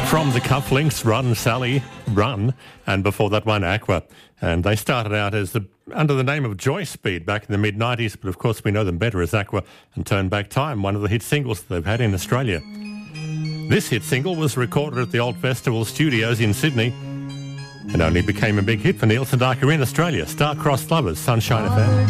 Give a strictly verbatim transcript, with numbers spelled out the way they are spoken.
From the Cufflinks, Run Sally, Run, and before that one, Aqua. And they started out as the under the name of Joy Speed back in the mid nineties, but of course we know them better as Aqua and Turn Back Time, one of the hit singles that they've had in Australia. This hit single was recorded at the Old Festival Studios in Sydney and only became a big hit for Neil Sedaka in Australia. Star-Crossed Lovers, Sunshine F M.